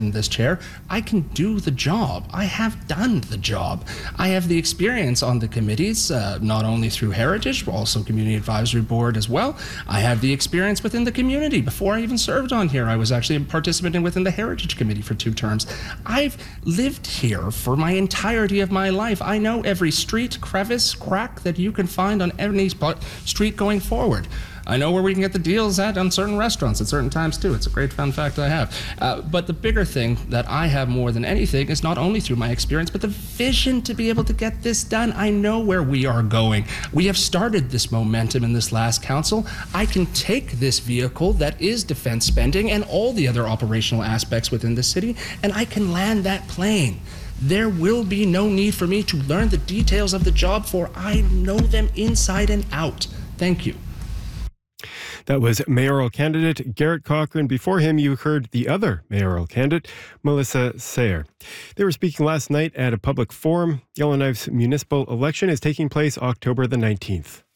in this chair, I can do the job. I have done the job. I have the experience on the committees, not only through Heritage, but also Community Advisory Board as well. I have the experience within the community. Before I even served on here, I was actually a participant within the Heritage Committee for 2 terms. I've lived here for my entirety of my life. I know every street, crevice, crack that you can find on any street going forward. I know where we can get the deals at on certain restaurants at certain times too. It's a great fun fact I have. But the bigger thing that I have more than anything is not only through my experience, but the vision to be able to get this done. I know where we are going. We have started this momentum in this last council. I can take this vehicle that is defense spending and all the other operational aspects within the city, and I can land that plane. There will be no need for me to learn the details of the job, for I know them inside and out. Thank you. That was mayoral candidate Garrett Cochrane. Before him, you heard the other mayoral candidate, Melissa Sayre. They were speaking last night at a public forum. Yellowknife's municipal election is taking place October the 19th.